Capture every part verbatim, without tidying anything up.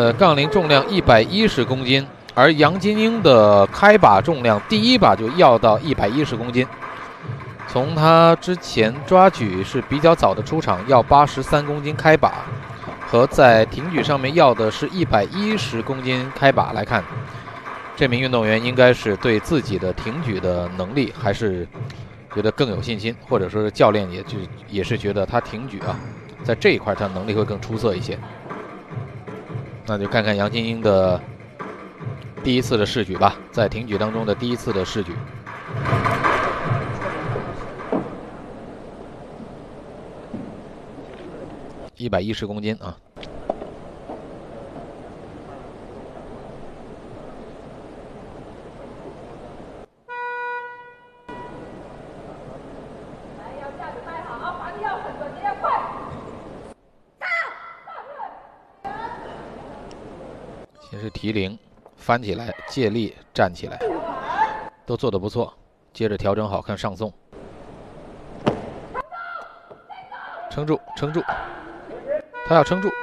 呃，杠铃重量一百一十公斤，而杨金英的开把重量第一把就要到一百一十公斤。从他之前抓举是比较早的出场，要八十三公斤开把，和在挺举上面要的是一百一十公斤开把来看，这名运动员应该是对自己的挺举的能力还是觉得更有信心，或者说是教练也就也是觉得他挺举啊，在这一块他能力会更出色一些。那就看看杨金英的第一次的试举吧，在挺举当中的第一次的试举。一百一十公斤啊！先是提铃，翻起来，借力站起来，都做得不错。接着调整好，看上送，撑住，撑住。他要撑住，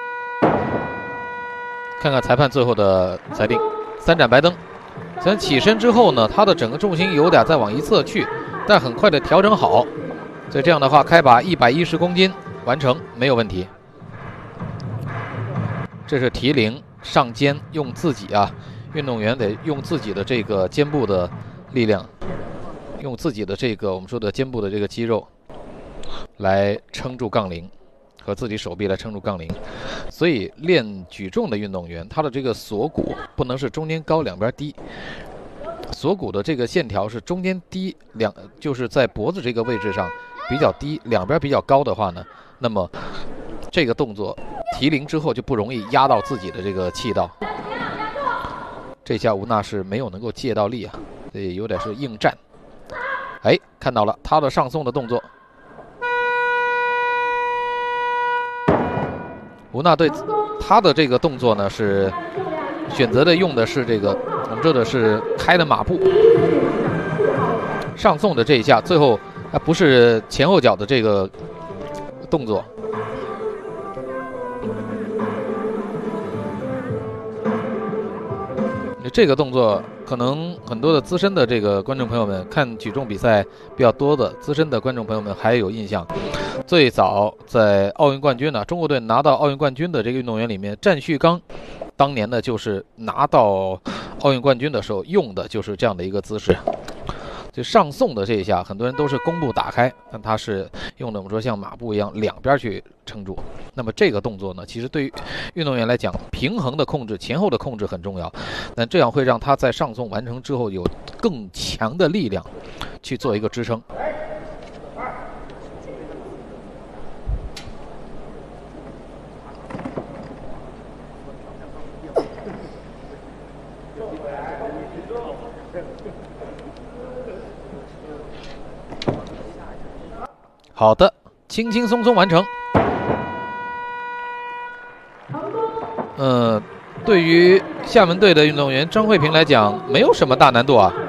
看看裁判最后的裁定，三盏白灯。虽然起身之后呢，他的整个重心有点再往一侧去，但很快的调整好，所以这样的话，开把一百一十公斤完成没有问题。这是提铃上肩，用自己啊，运动员得用自己的这个肩部的力量，用自己的这个我们说的肩部的这个肌肉来撑住杠铃。和自己手臂来撑住杠铃，所以练举重的运动员，他的这个锁骨不能是中间高两边低，锁骨的这个线条是中间低两，就是在脖子这个位置上比较低，两边比较高的话呢，那么这个动作提铃之后就不容易压到自己的这个气道。这下吴娜是没有能够借到力啊，所以有点是硬站。哎，看到了他的上送的动作。吴娜对他的这个动作呢，是选择的用的是这个我们说的是开的马步，上送的这一下，最后啊不是前后脚的这个动作。这个动作可能很多的资深的这个观众朋友们，看举重比赛比较多的资深的观众朋友们还有印象。最早在奥运冠军呢，中国队拿到奥运冠军的这个运动员里面，战旭刚当年呢就是拿到奥运冠军的时候用的就是这样的一个姿势。就上送的这一下，很多人都是弓步打开，但他是用的我们说像马步一样两边去撑住。那么这个动作呢，其实对于运动员来讲，平衡的控制、前后的控制很重要。但这样会让他在上送完成之后有更强的力量去做一个支撑。好的，轻轻松松完成。呃，对于厦门队的运动员张慧萍来讲，没有什么大难度啊。